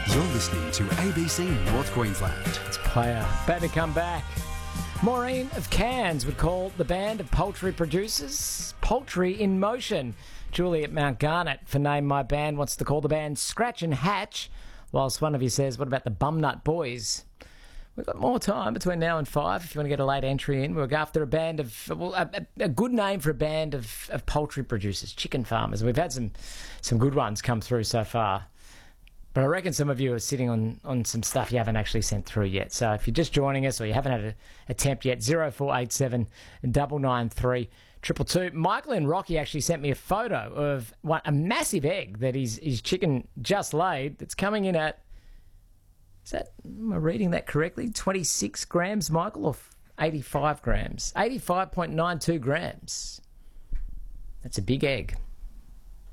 You're listening to ABC North Queensland. It's player. Better come back. Maureen of Cairns would call the band of poultry producers Poultry in Motion. Julie at Mount Garnet for Name My Band wants to call the band Scratch and Hatch, whilst one of you says, what about the Bumnut Boys? We've got more time between now and 5 if you want to get a late entry in. We'll go after a band of, well, a good name for a band of poultry producers, chicken farmers. We've had some good ones come through so far. But I reckon some of you are sitting on some stuff you haven't actually sent through yet. So if you're just joining us or you haven't had an attempt yet, 0487 993 222. Michael and Rocky actually sent me a photo of a massive egg that his chicken just laid that's coming in at, am I reading that correctly? 26 grams, Michael, or 85 grams? 85.92 grams. That's a big egg.